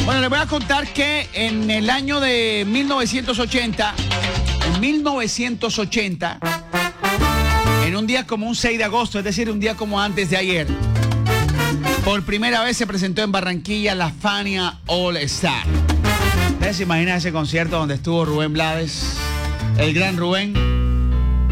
Bueno, les voy a contar que en el año de 1980, en un día como un 6 de agosto, es decir, un día como antes de ayer, por primera vez se presentó en Barranquilla la Fania All Star. ¿Ustedes se imaginan ese concierto donde estuvo Rubén Blades, el gran Rubén?